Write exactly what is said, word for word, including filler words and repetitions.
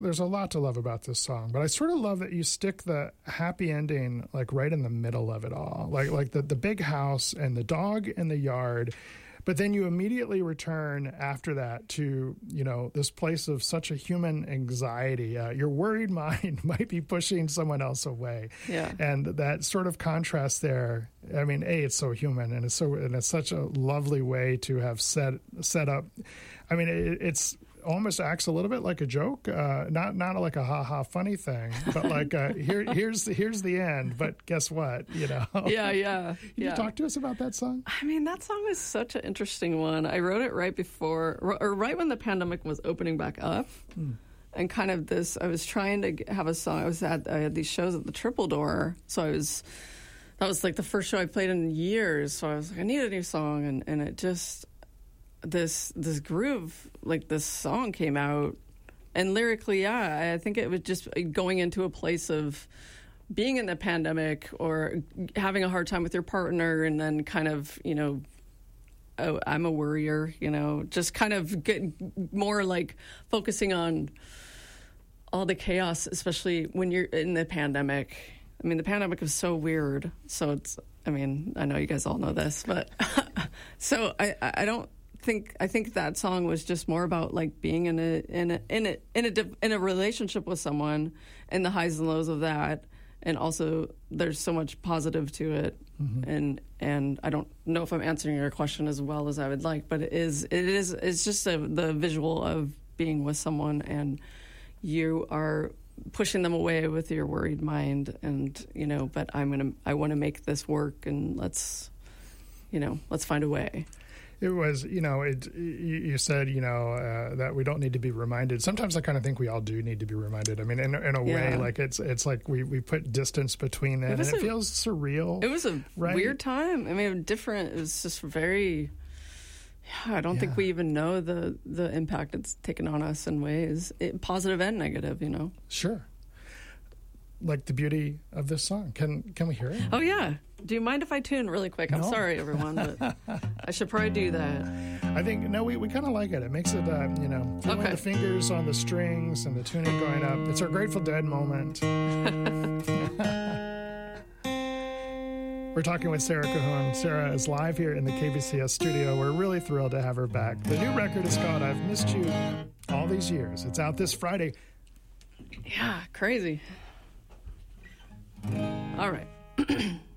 There's a lot to love about this song, but I sort of love that you stick the happy ending like right in the middle of it all, like like the, the big house and the dog in the yard, but then you immediately return after that to, you know, this place of such a human anxiety. Uh, your worried mind might be pushing someone else away, yeah, and that sort of contrast there. I mean, a it's so human, and it's so and it's such a lovely way to have set set up. I mean, it, it's. almost acts a little bit like a joke, uh, not not like a ha ha funny thing, but like uh, here here's the, here's the end. But guess what? You know. Yeah, yeah. Can yeah. you talk to us about that song? I mean, that song is such an interesting one. I wrote it right before, or right when the pandemic was opening back up, hmm. and kind of this. I was trying to have a song. I was at I had these shows at the Triple Door, so I was. That was like the first show I played in years. So I was like, I need a new song, and and it just. this this groove, like this song came out, and lyrically, yeah, I think it was just going into a place of being in the pandemic or having a hard time with your partner, and then kind of, you know, oh, I'm a worrier, you know, just kind of get more like focusing on all the chaos, especially when you're in the pandemic. I mean, the pandemic is so weird. So it's, I mean, I know you guys all know this, but so I, I don't, think I think that song was just more about like being in a in a in a in a in a relationship with someone and the highs and lows of that, and also there's so much positive to it, mm-hmm. and and I don't know if I'm answering your question as well as I would like, but it is it is it's just a, the visual of being with someone and you are pushing them away with your worried mind, and you know, but I'm gonna I want to make this work, and let's you know let's find a way. It was, you know, it, you said, you know, uh, that we don't need to be reminded. Sometimes I kind of think we all do need to be reminded. I mean, in, in a yeah. way, like it's it's like we, we put distance between it, it and it a, feels surreal. It was a right? weird time. I mean, different. It was just very, yeah, I don't yeah. think we even know the, the impact it's taken on us in ways, it, positive and negative, you know. Sure. Like the beauty of this song. Can can we hear it? Oh, yeah. Do you mind if I tune really quick? I'm no. sorry, everyone, but I should probably do that. I think, no, we, we kind of like it. It makes it, uh, you know, feeling okay. the fingers on the strings and the tuning going up. It's our Grateful Dead moment. We're talking with Sarah Cahoon. Sarah is live here in the K B C S studio. We're really thrilled to have her back. The new record is called I've Missed You All These Years. It's out this Friday. Yeah, crazy. All right.